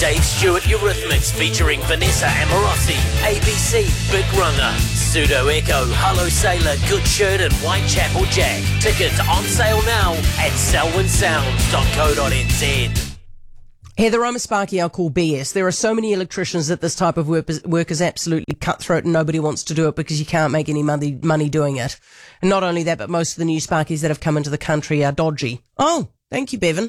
Dave Stewart Eurythmics featuring Vanessa Amorosi, ABC, Big Runner, Pseudo Echo, Hello Sailor, Good Shirt and Whitechapel Jack. Tickets on sale now at selwynsounds.co.nz. Heather, I'm a Sparky, I'll call BS. There are so many electricians that this type of work is absolutely cutthroat and nobody wants to do it because you can't make any money doing it. And not only that, but most of the new Sparkies that have come into the country are dodgy. Oh, thank you, Bevan.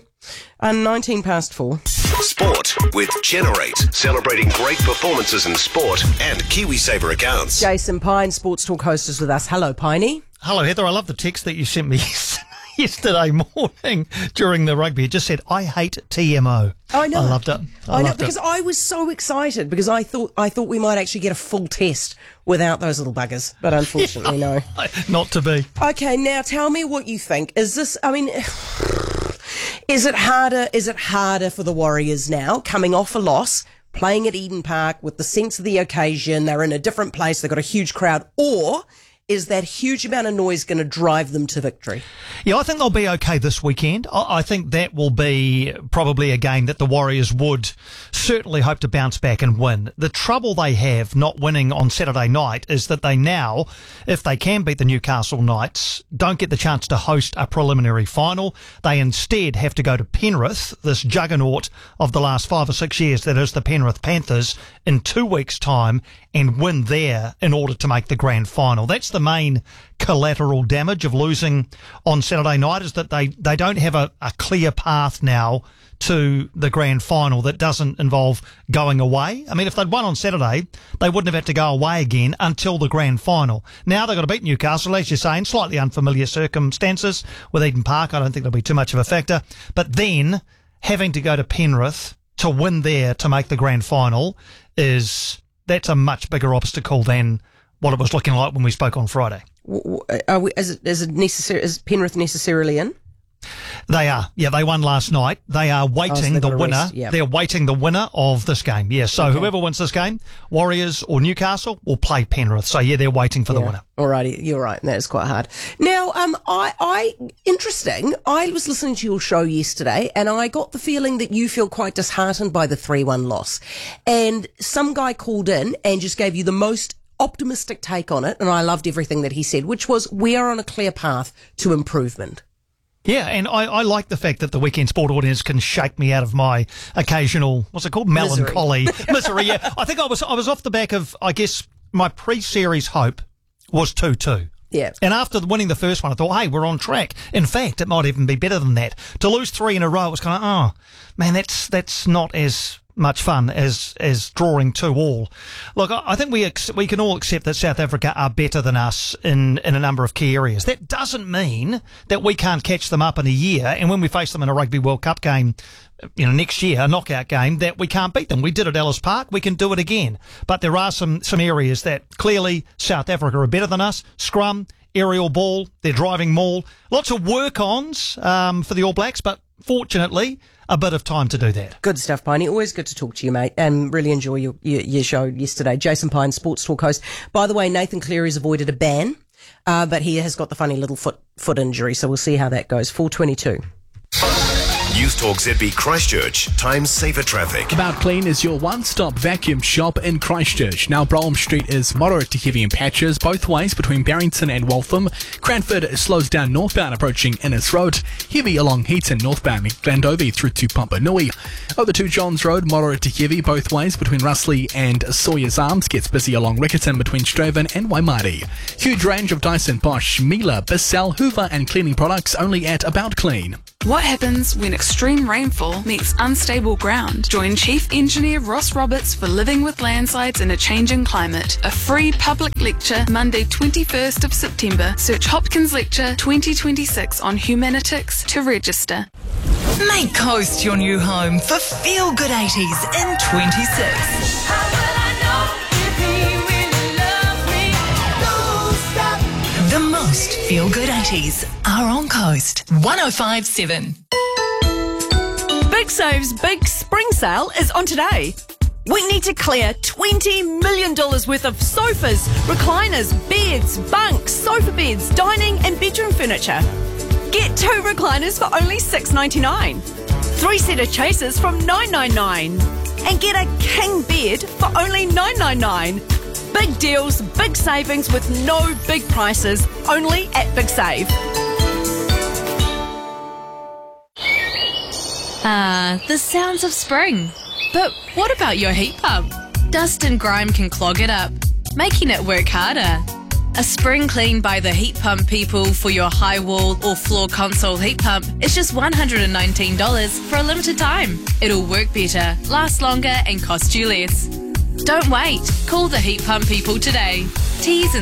4:19. Sport with Generate, celebrating great performances in sport and KiwiSaver accounts. Jason Pine, Sports Talk host, is with us. Hello, Piney. Hello, Heather. I love the text that you sent me yesterday morning during the rugby. It just said, I hate TMO. I know. I loved it. I know, because I was so excited because I thought we might actually get a full test without those little buggers, but unfortunately, no. Not to be. Okay, now tell me what you think. Is this, is it harder for the Warriors now, coming off a loss, playing at Eden Park with the sense of the occasion, they're in a different place, they've got a huge crowd, or is that huge amount of noise going to drive them to victory? Yeah, I think they'll be okay this weekend. I think that will be probably a game that the Warriors would certainly hope to bounce back and win. The trouble they have not winning on Saturday night is that they now, if they can beat the Newcastle Knights, don't get the chance to host a preliminary final. They instead have to go to Penrith, this juggernaut of the last 5 or 6 years that is the Penrith Panthers, in 2 weeks' time and win there in order to make the grand final. That's the main collateral damage of losing on Saturday night, is that they don't have a clear path now to the grand final that doesn't involve going away. I mean, if they'd won on Saturday, they wouldn't have had to go away again until the grand final. Now they've got to beat Newcastle, as you're saying, slightly unfamiliar circumstances with Eden Park. I don't think there'll be too much of a factor. But then having to go to Penrith to win there to make the grand final that's a much bigger obstacle than what it was looking like when we spoke on Friday. Is Penrith necessarily in? They are. Yeah, they won last night. They are waiting the winner. They're waiting the winner of this game. Yeah, so whoever wins this game, Warriors or Newcastle, will play Penrith. So yeah, they're waiting for the winner. Alrighty, you're right. That is quite hard. Now, interesting. I was listening to your show yesterday and I got the feeling that you feel quite disheartened by the 3-1 loss. And some guy called in and just gave you the most optimistic take on it. And I loved everything that he said, which was, we are on a clear path to improvement. Yeah, and I like the fact that the Weekend Sport audience can shake me out of my occasional, what's it called, melancholy, misery. Yeah, I think I was off the back of, I guess, my pre-series hope was 2-2. Yeah. And after winning the first one, I thought, hey, we're on track. In fact, it might even be better than that. To lose 3 in a row, it was kind of, oh, man, that's not as much fun as drawing 2-2. Look, I think we can all accept that South Africa are better than us in a number of key areas. That doesn't mean that we can't catch them up in a year, and when we face them in a Rugby World Cup game, next year, a knockout game, that we can't beat them. We did at Ellis Park, we can do it again. But there are some areas that clearly South Africa are better than us. Scrum, aerial ball, their driving maul, lots of work-ons for the All Blacks, but fortunately, a bit of time to do that. Good stuff, Piney. Always good to talk to you, mate, and really enjoy your show yesterday. Jason Pine, Sports Talk host. By the way, Nathan Cleary's avoided a ban, but he has got the funny little foot injury, so we'll see how that goes. 4:22. News Talk ZB Christchurch. Time saver traffic. About Clean is your one-stop vacuum shop in Christchurch. Now Brougham Street is moderate to heavy in patches both ways between Barrington and Waltham. Cranford slows down northbound approaching Innes Road. Heavy along Heaton northbound Glendowie through to Pumpanui. Over to Johns Road, moderate to heavy both ways between Russley and Sawyer's Arms. Gets busy along Riccarton between Straven and Waimari. Huge range of Dyson, Bosch, Miele, Bissell, Hoover and cleaning products only at About Clean. What happens when extreme rainfall meets unstable ground? Join Chief Engineer Ross Roberts for Living with Landslides in a Changing Climate. A free public lecture Monday 21st of September. Search Hopkins Lecture 2026 on Humanitics to register. Make Coast your new home for Feel Good 80s in 26. The most Feel Good 80s are on Coast 105.7. Big Save's big spring sale is on today. We need to clear $20 million worth of sofas, recliners, beds, bunks, sofa beds, dining and bedroom furniture. Get 2 recliners for only $6.99. 3-seater chasers from $9.99. and get a king bed for only $9.99. Big deals, big savings with no big prices, only at Big Save. The sounds of spring. But what about your heat pump? Dust and grime can clog it up, making it work harder. A spring clean by the heat pump people for your high wall or floor console heat pump is just $119 for a limited time. It'll work better, last longer and cost you less. Don't wait. Call the heat pump people today. T's and